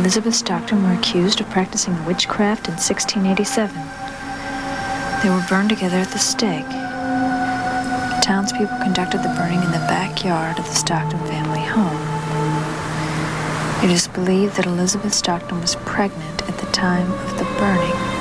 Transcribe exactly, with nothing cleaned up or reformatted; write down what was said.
Elizabeth Stockton were accused of practicing witchcraft in sixteen eighty-seven. They were burned together at the stake. Townspeople conducted the burning in the backyard of the Stockton family home. It is believed that Elizabeth Stockton was pregnant at the time of the burning.